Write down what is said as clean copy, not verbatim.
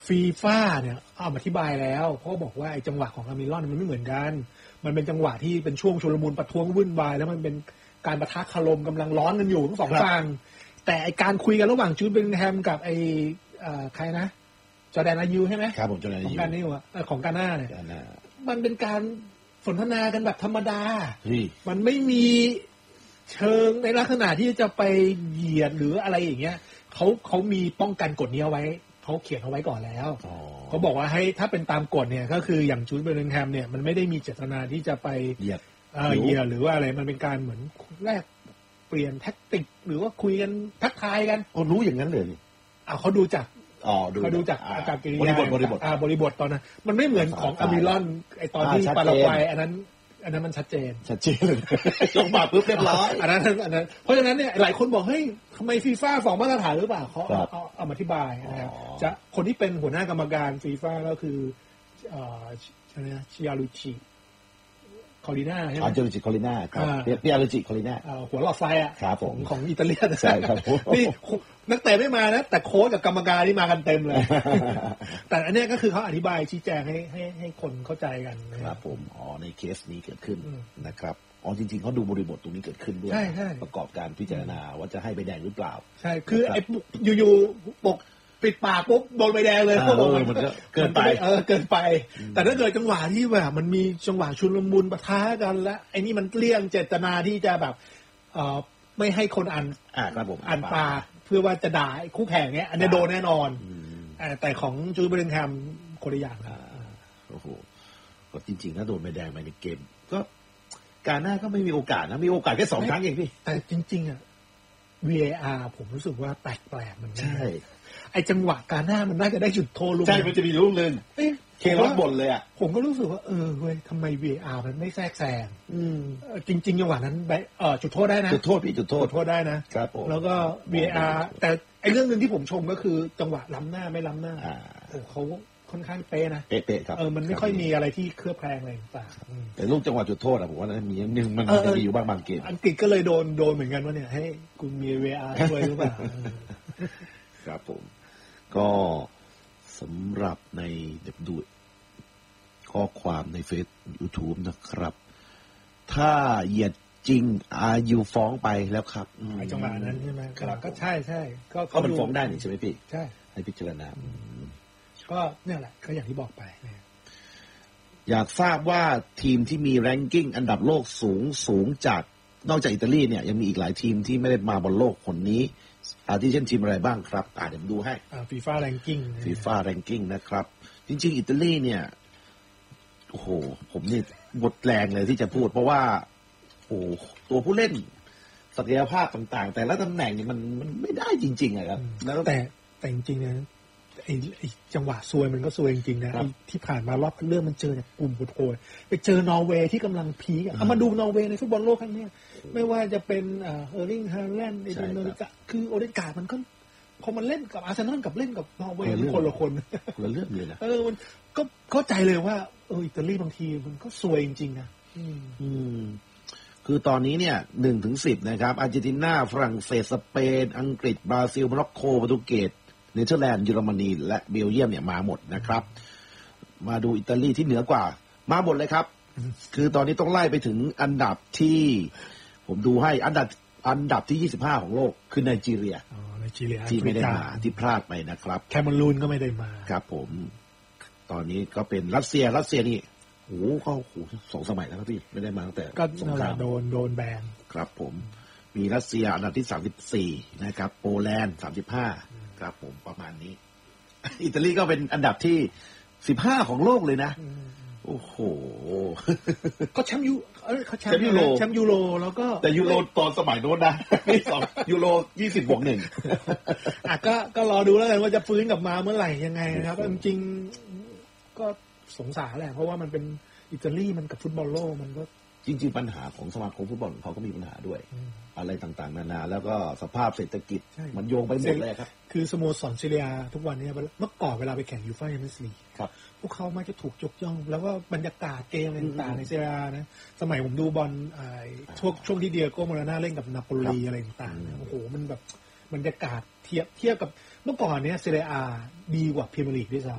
ฟีฟ่าเนี่ยเอามาอธิบายแล้วเขาบอกว่าไอ้จังหวะของอามิลอนมันไม่เหมือนกันมันเป็นจังหวะที่เป็นช่วงชุลมุนประท้วงวุ่นวายแล้วมันเป็นการปะทะคารมกำลังร้อนกันอยู่ทั้งสองฝั่งแต่ไอ้การคุยกันระหว่างจูดเบลลิงแฮมกับไอ้ใครนะจอร์แดนอายูใช่ไหมครับผมจอร์แดนอายูของการนี่วะของกาน่าเนี่ยมันเป็นการสนทนากันแบบธรรมดามันไม่มีเชิงในลักษณะที่จะไปเหยียดหรืออะไรอย่างเงี้ยเขามีป้องกันกฎนี้เอาไว้เขาเขียนเอาไว้ก่อนแล้วเขาบอกว่าให้ถ้าเป็นตามกฎเนี่ยก็คืออย่างจูดเบลลิงแฮมเนี่ยมันไม่ได้มีเจตนาที่จะไปเหยียดหรือว่าอะไรมันเป็นการเหมือนแลกเปลี่ยนแท็กติกหรือว่าคุยกันทักทายกันรู้อย่างนั้นเลยเขาดูจากอากับกิริยาบริบทตอนนั้นมันไม่เหมือนของอามิลอนไอตอนที่ปารากวัยอันนั้นมันชัดเจนเลยลงมาปุ๊บเรียบร้อยอันนั้นเพราะฉะนั้นเนี่ยหลายคนบอกเฮ้ยทำไมฟีฟ่าสองมาตรฐานหรือเปล่าเขาเอามาอธิบายนะครับจะคนที่เป็นหัวหน้ากรรมการฟีฟ่าก็คือชิอารุจิคอลิน่าใช่ไหมอารุจิคอลิน่าครับเปียอารุจิคอลิน่าหัวหลอดไฟอ่ะของอิตาเลียนใช่ครับนี่นักเตะไม่มานะแต่โค้ชกับกรรมการนี่มากันเต็มเลยแต่อันนี้ก็คือเขาอธิบายชี้แจงให้คนเข้าใจกันครับผมในเคสนี้เกิดขึ้นนะครับจริงๆเขาดูบริบทตรงนี้เกิดขึ้นด้วยประกอบการพิจารณาว่าจะให้ใบแดงหรือเปล่าใช่คือไอ้อยู่ๆปกปิดปากปุ๊บโดนใบแดงเลยพวกมันเกินไปเกินไปแต่ถ้าเกิดจังหวะที่แบบมันมีจังหวะชุลมุนปะทะกันแล้วไอ้นี่มันเลี่ยงเจตนาที่จะแบบไม่ให้คนอ่านปากเพื่อว่าจะด่าคู่แข่งเนี้ยอันนี้โดนแน่นอนแต่ของจูดเบลลิงแฮมคนละอย่างโอ้โหก็จริงๆถ้าโดนใบแดงไปในเกมก็การหน้าก็ไม่มีโอกาสนะมีโอกาสแค่2 ครั้งเองพี่แต่จริงๆVAR ผมรู้สึกว่าแปลกๆมันใช่ไอจังหวะการหน้ามันน่าจะได้จุดโทษลูกใช่มันจะมีลูกนึงเคลอสบ่นเลยอ่ะผมก็รู้สึกว่าเว้ยทำไม VAR มันไม่แทรกแซงจริงๆจังหวะนั้นจุดโทษได้นะจุดโทษพี่จุดโทษได้นะครับแล้วก็ VAR แต่ไอเรื่องนึงที่ผมชมก็คือจังหวะล้ำหน้าไม่ล้ำหน้าเขาค่อนข้างเป๊ะนะเป๊ะครับมันไม่ค่อยมีอะไรที่เคลือบแคลงอะไรต่างแต่ลูกจังหวะจุดโทษอะผมว่ามีนึงมันจะมีอยู่บางเกมอังกฤษก็เลยโดนเหมือนกันว่าเนี่ยให้คุณมี VAR ช่วยหรือเปล่าครับผมก็สำหรับในดูข้อความในเฟซ YouTube นะครับถ้าเหยียดจริงอายุฟ้องไปแล้วครับจังหวะนั้นใช่ไหมก็ใช่ก็มันฟ้องได้ใช่ไหมพี่ใช่ให้พิจารณาก็เนี่ยแหละก็อย่างที่บอกไปอยากทราบว่าทีมที่มีแรงกิ้งอันดับโลกสูงจากนอกจากอิตาลีเนี่ยยังมีอีกหลายทีมที่ไม่ได้มาบอลโลกคนนี้ที่เช่นทีมอะไรบ้างครับเดี๋ยวดูให้ FIFA ranking นะครับจริงๆอิตาลีเนี่ยโอ้โหผมนี่หมดแรงเลยที่จะพูดเพราะว่าตัวผู้เล่นศักยภาพต่างๆแต่ละตำแหน่งเนี่ยมันไม่ได้จริงๆอะครับแต่จริงๆนะไอ้จังหวะซวยมันก็ซวยจริงๆนะที่ผ่านมารอบคัดเลือกมันเจอเนี่ยกลุ่มโหดๆไปเจอนอร์เวย์ที่กำลังพีคเอามาดูนอร์เวย์ในฟุตบอลโลกครั้งนี้ไม่ว่าจะเป็นเออร์ลิงฮาแลนด์เอเดนโนริกะคือโอเดนการ์ดมันก็พอมันเล่นกับอาร์เซนอลกับเล่นกับนอร์เวย์คนละคนละเรื่องเลยนะมันก็เข้าใจเลยว่าอิตาลีบางทีมันก็ซวยจริงๆนะคือตอนนี้เนี่ย1-10นะครับอาร์เจนตินาฝรั่งเศสสเปนอังกฤษบราซิลโมร็อกโกโปรตุเกสเนเธอร์แลนด์เยอรมนีและเบลเยียมเนี่ยมาหมดนะครับมาดูอิตาลีที่เหนือกว่ามาหมดเลยครับคือตอนนี้ต้องไล่ไปถึงอันดับที่ผมดูให้อันดับที่25ของโลกคือไนจีเรียที่ไม่ได้มาที่พลาดไปนะครับแคเมรูนก็ไม่ได้มาครับผมตอนนี้ก็เป็นรัสเซียนี่เข้า2 สมัยแล้วครับพี่ไม่ได้มาตั้งแต่สงครามโดนแบนครับผมมีรัสเซียอันดับที่34นะครับโปแลนด์35ครับผมประมาณนี้อิตาลีก็เป็นอันดับที่15ของโลกเลยนะโอ้โหเขาแชมป์ยูโรแล้วก็แต่ยูโรตอนสมัยโน้นนะยูโร20+1 ก็รอดูแล้วกันว่าจะฟื้นกลับมาเมื่อไหร่ยังไงนะครับจริงๆก็สงสารแหละเพราะว่ามันเป็นอิตาลีมันกับฟุตบอลโลกมันก็จริงๆปัญหาของสมาคมฟุตบอลเขาก็มีปัญหาด้วยอะไรต่างๆนานาแล้วก็สภาพเศรษฐกิจมันโยงไปหมดเลยครับคือสโมสรซีเรียทุกวันนี้เมื่อก่อนเวลาไปแข่งยูฟ่าแชมเปี้ยนส์ลีกพวกเขามักจะถูกยกย่องแล้วก็บรรยากาศเกมต่างๆในซีเรียนะสมัยผมดูบอลช่วงที่เดียโก้มาราน่าเล่นกับนาโปลีอะไรต่างๆโอ้โหมันแบบบรรยากาศเทียบกับเมื่อก่อนเนี้ยซีเรียดีกว่าพรีเมียร์ลีกด้วยซ้